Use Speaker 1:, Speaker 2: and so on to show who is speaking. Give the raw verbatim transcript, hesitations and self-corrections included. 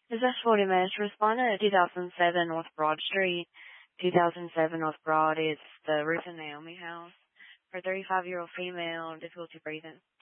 Speaker 1: Is this forty minutes responded at two thousand seven North Broad Street? two thousand seven North Broad is the Ruth and Naomi house. For a thirty-five-year-old female, difficulty breathing.